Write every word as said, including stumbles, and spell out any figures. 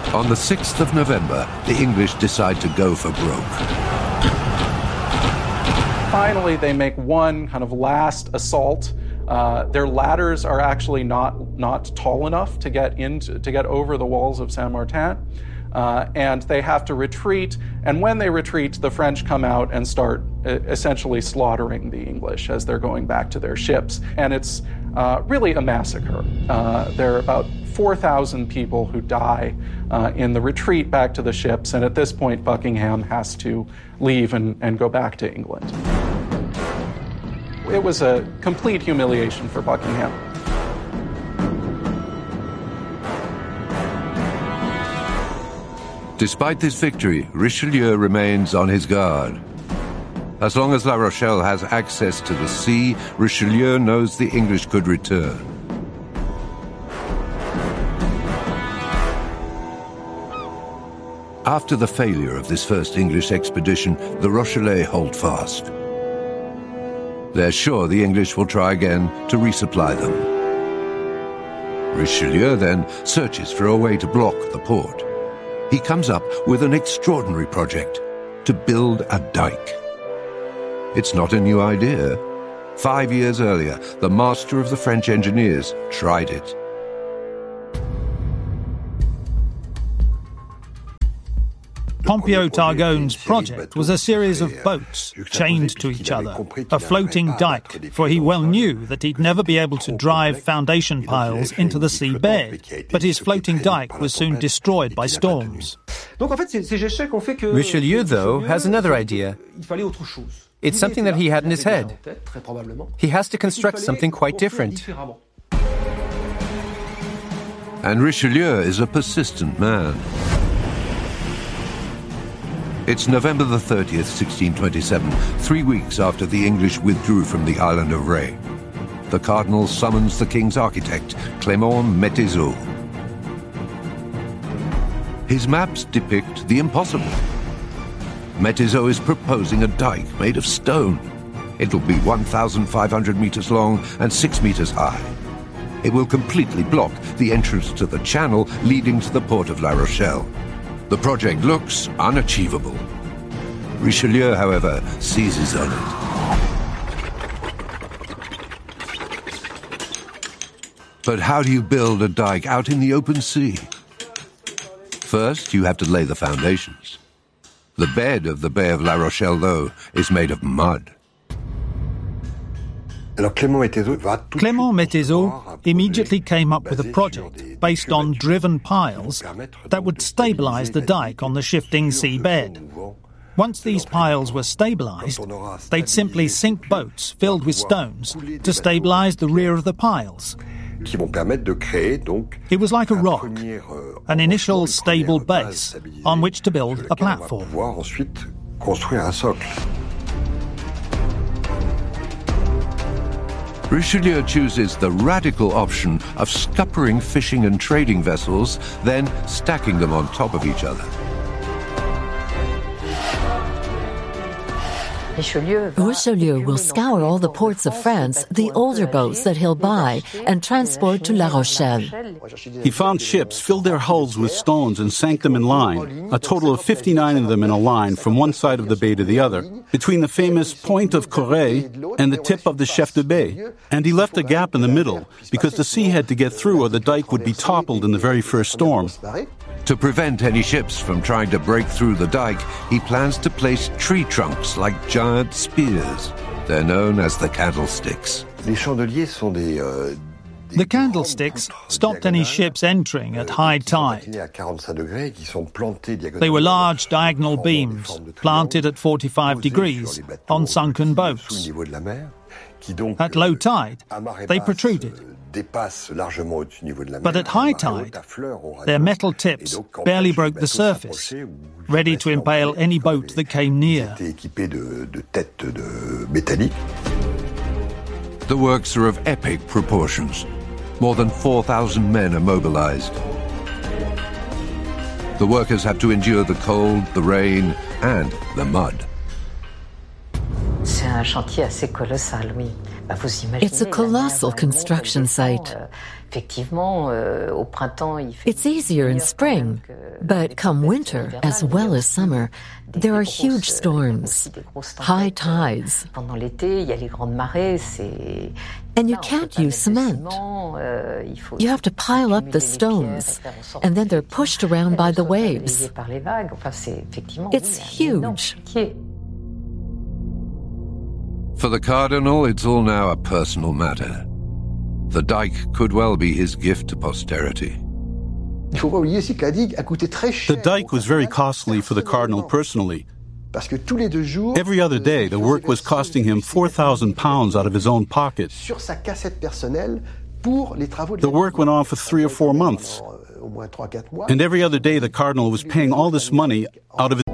On the sixth of November, the English decide to go for broke. Finally, they make one kind of last assault. Uh, their ladders are actually not not tall enough to get into to get over the walls of Saint-Martin, uh, and they have to retreat. And when they retreat, the French come out and start uh, essentially slaughtering the English as they're going back to their ships. And it's uh, really a massacre. Uh, there are about four thousand people who die uh, in the retreat back to the ships, and at this point, Buckingham has to leave and, and go back to England. It was a complete humiliation for Buckingham. Despite this victory, Richelieu remains on his guard. As long as La Rochelle has access to the sea, Richelieu knows the English could return. After the failure of this first English expedition, the Rochellais hold fast. They're sure the English will try again to resupply them. Richelieu then searches for a way to block the port. He comes up with an extraordinary project: to build a dike. It's not a new idea. Five years earlier, the master of the French engineers tried it. Pompeo Targone's project was a series of boats chained to each other, a floating dike, for he well knew that he'd never be able to drive foundation piles into the sea bed, but his floating dike was soon destroyed by storms. Richelieu, though, has another idea. It's something that he had in his head. He has to construct something quite different. And Richelieu is a persistent man. It's November the thirtieth, sixteen twenty-seven, three weeks after the English withdrew from the island of Ré. The cardinal summons the king's architect, Clément Métézeau. His maps depict the impossible. Métézeau is proposing a dike made of stone. It'll be one thousand five hundred meters long and six meters high. It will completely block the entrance to the channel leading to the port of La Rochelle. The project looks unachievable. Richelieu, however, seizes on it. But how do you build a dike out in the open sea? First, you have to lay the foundations. The bed of the Bay of La Rochelle, though, is made of mud. Clément Métézeau immediately came up with a project based on driven piles that would stabilize the dike on the shifting seabed. Once these piles were stabilized, they'd simply sink boats filled with stones to stabilize the rear of the piles. It was like a rock, an initial stable base on which to build a platform. Richelieu chooses the radical option of scuppering fishing and trading vessels, then stacking them on top of each other. Richelieu will scour all the ports of France, the older boats that he'll buy, and transport to La Rochelle. He found ships, filled their hulls with stones, and sank them in line, a total of fifty-nine of them in a line from one side of the bay to the other, between the famous Point of Correille and the tip of the Chef de Bay. And he left a gap in the middle, because the sea had to get through or the dike would be toppled in the very first storm. To prevent any ships from trying to break through the dike, he plans to place tree trunks like giant spears. They're known as the candlesticks. The candlesticks stopped any ships entering at high tide. They were large diagonal beams planted at forty-five degrees on sunken boats. At low tide, they protruded. But at high tide, their metal tips barely broke the surface, ready to impale any boat that came near. The works are of epic proportions. More than four thousand men are mobilized. The workers have to endure the cold, the rain, and the mud. It's a colossal construction site. It's easier in spring, But come winter, as well as summer, there are huge storms, high tides, and you can't use cement. You have to pile up the stones, and then they're pushed around by the waves. It's huge. For the Cardinal, it's all now a personal matter. The dike could well be his gift to posterity. The dike was very costly for the Cardinal personally. Every other day, the work was costing him four thousand pounds out of his own pocket. The work went on for three or four months. And every other day, the Cardinal was paying all this money out of